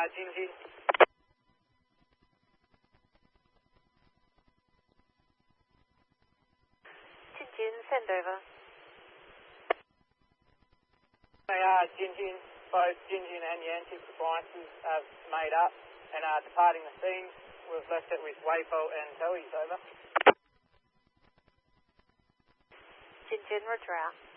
Jinjin. Jinjin, send over. They are Jinjin. Both Jinjin and Yantic appliances have made up and are departing the scene. We've left it with Wayfo and Zoe's over. Jinjin, roger out.